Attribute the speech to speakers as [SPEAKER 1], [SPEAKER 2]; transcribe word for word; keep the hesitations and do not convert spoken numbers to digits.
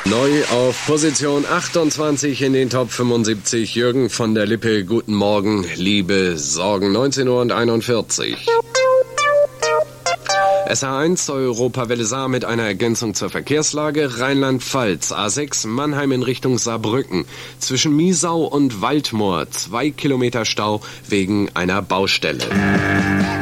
[SPEAKER 1] Neu auf Position achtundzwanzig in den Top fünfundsiebzig. Jürgen von der Lippe, guten Morgen, liebe Sorgen. neunzehn Uhr einundvierzig. S H eins Europawelle Saar mit einer Ergänzung zur Verkehrslage. Rheinland-Pfalz, A sechs Mannheim in Richtung Saarbrücken. Zwischen Miesau und Waldmoor zwei Kilometer Stau wegen einer Baustelle.